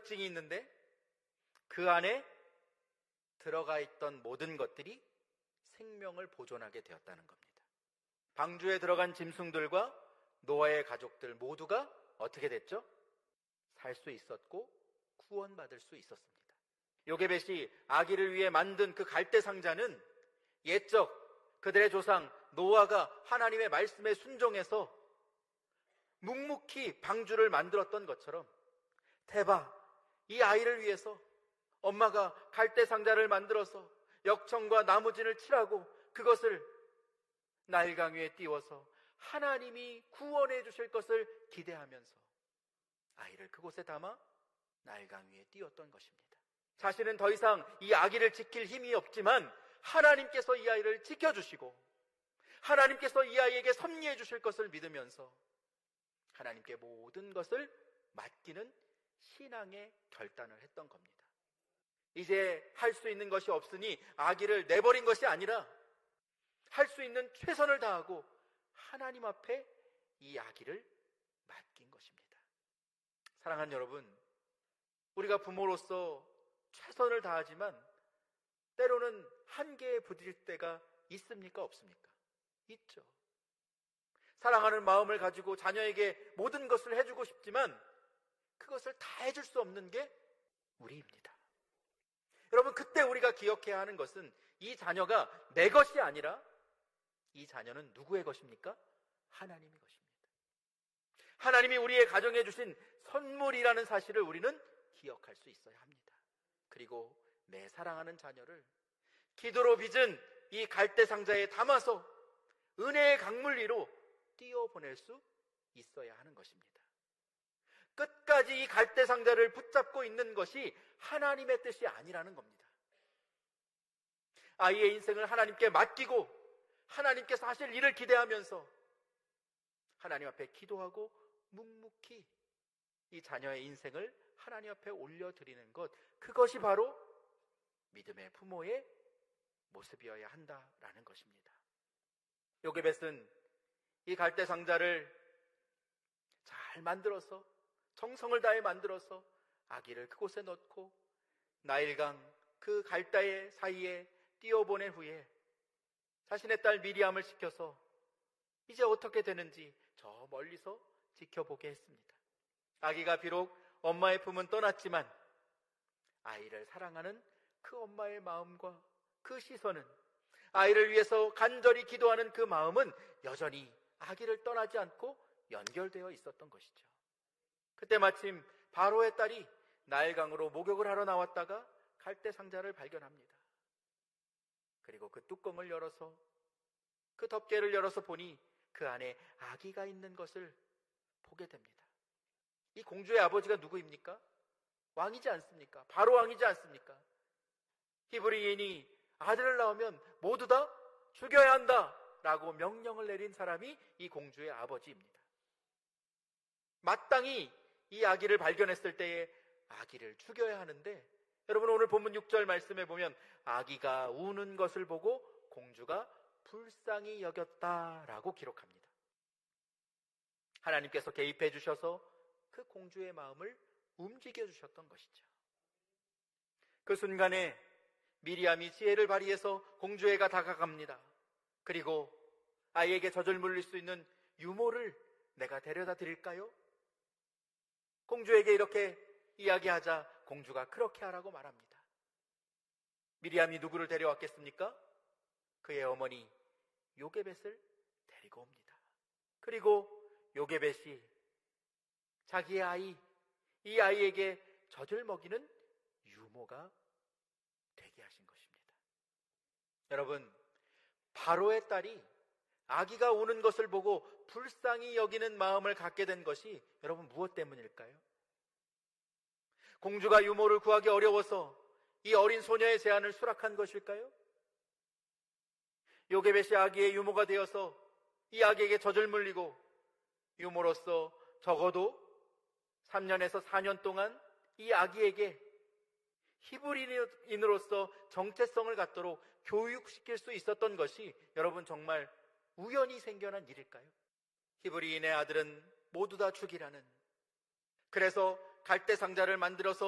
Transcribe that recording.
특징이 있는데 그 안에 들어가 있던 모든 것들이 생명을 보존하게 되었다는 겁니다. 방주에 들어간 짐승들과 노아의 가족들 모두가 어떻게 됐죠? 살 수 있었고 구원받을 수 있었습니다. 요게벳이 아기를 위해 만든 그 갈대 상자는 옛적 그들의 조상 노아가 하나님의 말씀에 순종해서 묵묵히 방주를 만들었던 것처럼 대박, 이 아이를 위해서 엄마가 갈대 상자를 만들어서 역청과 나무진을 칠하고 그것을 나일강 위에 띄워서 하나님이 구원해 주실 것을 기대하면서 아이를 그곳에 담아 나일강 위에 띄웠던 것입니다. 자신은 더 이상 이 아기를 지킬 힘이 없지만 하나님께서 이 아이를 지켜주시고 하나님께서 이 아이에게 섭리해 주실 것을 믿으면서 하나님께 모든 것을 맡기는 신앙의 결단을 했던 겁니다. 이제 할 수 있는 것이 없으니 아기를 내버린 것이 아니라 할 수 있는 최선을 다하고 하나님 앞에 이 아기를 맡긴 것입니다. 사랑하는 여러분, 우리가 부모로서 최선을 다하지만 때로는 한계에 부딪힐 때가 있습니까? 없습니까? 있죠. 사랑하는 마음을 가지고 자녀에게 모든 것을 해주고 싶지만 그것을 다 해줄 수 없는 게 우리입니다. 여러분, 그때 우리가 기억해야 하는 것은 이 자녀가 내 것이 아니라 이 자녀는 누구의 것입니까? 하나님의 것입니다. 하나님이 우리의 가정에 주신 선물이라는 사실을 우리는 기억할 수 있어야 합니다. 그리고 내 사랑하는 자녀를 기도로 빚은 이 갈대 상자에 담아서 은혜의 강물 위로 띄워보낼 수 있어야 하는 것입니다. 끝까지 이 갈대 상자를 붙잡고 있는 것이 하나님의 뜻이 아니라는 겁니다. 아이의 인생을 하나님께 맡기고 하나님께서 하실 일을 기대하면서 하나님 앞에 기도하고 묵묵히 이 자녀의 인생을 하나님 앞에 올려드리는 것, 그것이 바로 믿음의 부모의 모습이어야 한다라는 것입니다. 요게벳은 이 갈대 상자를 잘 만들어서 정성을 다해 만들어서 아기를 그곳에 넣고 나일강 그 갈대 사이에 띄워보낸 후에 자신의 딸 미리암을 시켜서 이제 어떻게 되는지 저 멀리서 지켜보게 했습니다. 아기가 비록 엄마의 품은 떠났지만 아이를 사랑하는 그 엄마의 마음과 그 시선은, 아이를 위해서 간절히 기도하는 그 마음은 여전히 아기를 떠나지 않고 연결되어 있었던 것이죠. 그때 마침 바로의 딸이 나일강으로 목욕을 하러 나왔다가 갈대 상자를 발견합니다. 그리고 그 뚜껑을 열어서, 그 덮개를 열어서 보니 그 안에 아기가 있는 것을 보게 됩니다. 이 공주의 아버지가 누구입니까? 왕이지 않습니까? 바로 왕이지 않습니까? 히브리인이 아들을 낳으면 모두 다 죽여야 한다 라고 명령을 내린 사람이 이 공주의 아버지입니다. 마땅히 이 아기를 발견했을 때에 아기를 죽여야 하는데, 여러분 오늘 본문 6절 말씀에 보면 아기가 우는 것을 보고 공주가 불쌍히 여겼다라고 기록합니다. 하나님께서 개입해 주셔서 그 공주의 마음을 움직여 주셨던 것이죠. 그 순간에 미리암이 지혜를 발휘해서 공주에게 다가갑니다. 그리고 아이에게 젖을 물릴 수 있는 유모를 내가 데려다 드릴까요? 공주에게 이렇게 이야기하자 공주가 그렇게 하라고 말합니다. 미리암이 누구를 데려왔겠습니까? 그의 어머니 요게벳을 데리고 옵니다. 그리고 요게벳이 자기의 아이, 이 아이에게 젖을 먹이는 유모가 되게 하신 것입니다. 여러분, 바로의 딸이 아기가 우는 것을 보고 불쌍히 여기는 마음을 갖게 된 것이 여러분 무엇 때문일까요? 공주가 유모를 구하기 어려워서 이 어린 소녀의 제안을 수락한 것일까요? 요게벳이 아기의 유모가 되어서 이 아기에게 젖을 물리고 유모로서 적어도 3년에서 4년 동안 이 아기에게 히브리인으로서 정체성을 갖도록 교육시킬 수 있었던 것이 여러분 정말 우연히 생겨난 일일까요? 히브리인의 아들은 모두 다 죽이라는, 그래서 갈대 상자를 만들어서